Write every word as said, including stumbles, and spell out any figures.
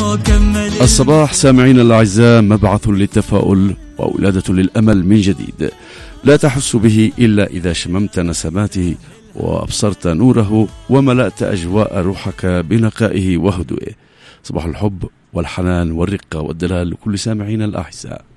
الصباح سامعين الأعزاء مبعث للتفاؤل وولادة للأمل من جديد، لا تحس به إلا إذا شممت نسماته وأبصرت نوره وملأت أجواء روحك بنقائه وهدوئه. صباح الحب والحنان والرقة والدلال لكل سامعين الأعزاء.